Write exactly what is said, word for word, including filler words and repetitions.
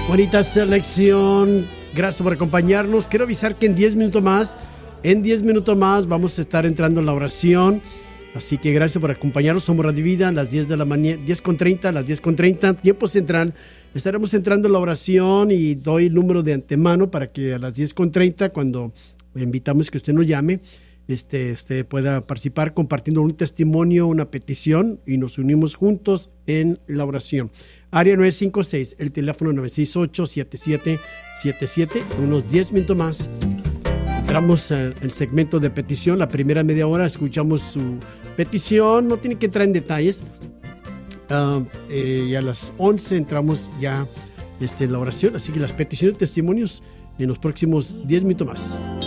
Bonita selección. Gracias por acompañarnos. Quiero avisar que en diez minutos más, en diez minutos más vamos a estar entrando en la oración. Así que gracias por acompañarnos. Somos Radio Vida a las diez de la mañana, diez con treinta, a las diez con treinta, tiempo central. Estaremos entrando en la oración y doy el número de antemano para que a las diez con treinta, cuando invitamos que usted nos llame, este, usted pueda participar compartiendo un testimonio, una petición, y nos unimos juntos en la oración. Área nueve cinco seis, el teléfono nueve seis ocho, siete siete siete siete. Unos diez minutos más entramos al segmento de petición. La primera media hora escuchamos su petición, no tiene que entrar en detalles. Uh, eh, y a las once entramos ya este, en la oración. Así que las peticiones y testimonios en los próximos diez minutos más.